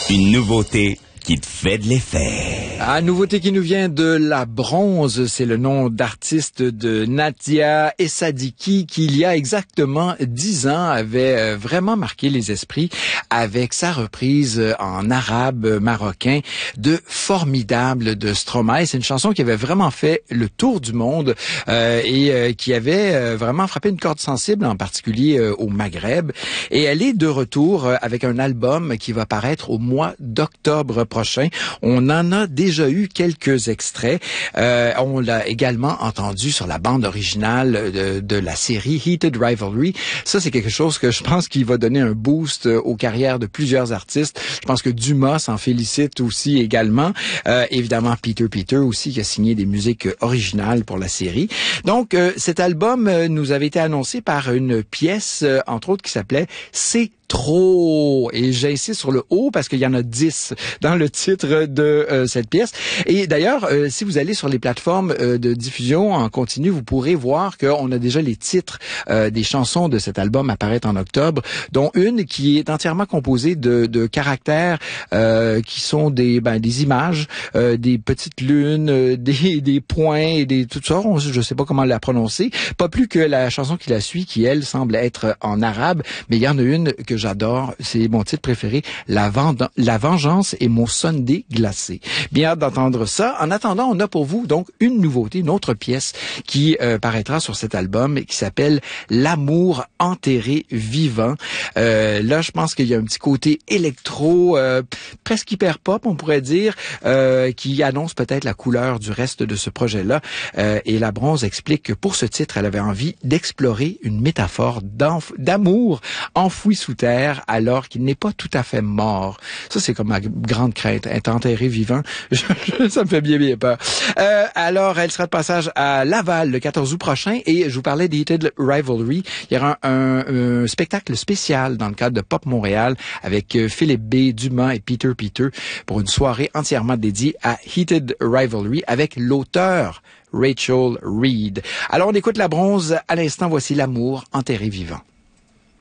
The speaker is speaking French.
Une nouveauté qui te fait de l'effet. Ah, nouveauté qui nous vient de La Bronze, c'est le nom d'artiste de Nadia Essadiki qui, il y a exactement 10 ans, avait vraiment marqué les esprits avec sa reprise en arabe marocain de Formidable de Stromae. C'est une chanson qui avait vraiment fait le tour du monde et qui avait vraiment frappé une corde sensible, en particulier au Maghreb. Et elle est de retour avec un album qui va paraître au mois d'octobre prochain. On en a déjà eu quelques extraits. On l'a également entendu sur la bande originale de la série Heated Rivalry. Ça, c'est quelque chose que je pense qui va donner un boost aux carrières de plusieurs artistes. Je pense que Dumas s'en félicite aussi également. Évidemment, Peter aussi, qui a signé des musiques originales pour la série. Donc, cet album nous avait été annoncé par une pièce, entre autres, qui s'appelait C'est trop. Et j'insiste sur le haut parce qu'il y en a 10 dans le titre de cette pièce. Et d'ailleurs, si vous allez sur les plateformes de diffusion en continu, vous pourrez voir qu'on a déjà les titres des chansons de cet album apparaître en octobre, dont une qui est entièrement composée de caractères qui sont des images, des petites lunes, des points et des tout ça. Je sais pas comment la prononcer. Pas plus que la chanson qui la suit, qui elle semble être en arabe, mais il y en a une que j'adore, c'est mon titre préféré, La vengeance et mon sundae glacé. Bien hâte d'entendre ça. En attendant, on a pour vous donc une nouveauté, une autre pièce qui paraîtra sur cet album qui s'appelle L'amour enterré vivant. Là, je pense qu'il y a un petit côté électro, presque hyper pop, on pourrait dire, qui annonce peut-être la couleur du reste de ce projet-là. Et La Bronze explique que pour ce titre, elle avait envie d'explorer une métaphore d'amour enfoui sous terre alors qu'il n'est pas tout à fait mort. Ça, c'est comme ma grande crainte. Être enterré vivant, ça me fait bien peur. Alors, elle sera de passage à Laval le 14 août prochain et je vous parlais d'Heated Rivalry. Il y aura un spectacle spécial dans le cadre de Pop Montréal avec Philippe B, Dumas et Peter pour une soirée entièrement dédiée à Heated Rivalry avec l'auteur Rachel Reed. Alors, on écoute La Bronze. À l'instant, voici L'amour enterré vivant.